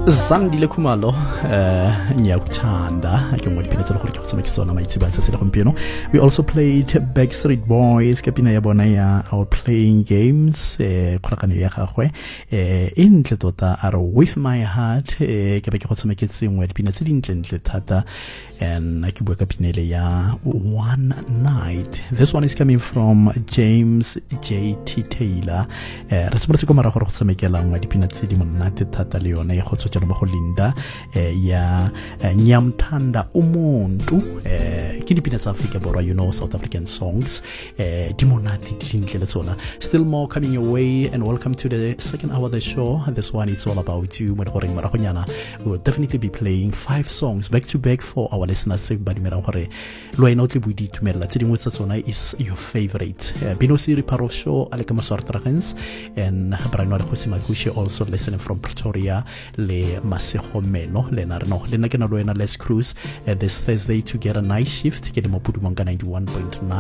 Zandile Khumalo ngiyakuthanda ke ngwe dipina tse le gore ke go tsama ke tsona maitseba tsa tsela gompieno. We also played Backstreet Boys ke pina ya bona ya Our Playing Games kgolagano ya gagwe ntle tota are With My Heart ke be ke go tsama ke tsengwe dipina tse dintle thata and ke bua ka pinele ya One Night. This one is coming from James J.T. Taylor. Re tsebotse go mara gore go tsamekela ngwa dipina tse di monate thata le yone ya go tsotsa mo go Linda ya Nyamthanda Umuntu ke dipina tsa Africa borwa, you know, South African songs di monate di dintle le tsona. Still more coming your way, and welcome to the second hour of the show. This one is all about you. We will definitely be playing 5 songs back to back for our listeners. But is your favorite Bino Siri Paro show Alekama Sortrahens and Brano Hosimagushi also listening from Pretoria le Masehomeno Lenarno Lenagana Let's Cruise this Thursday to get a night shift get him up 91.9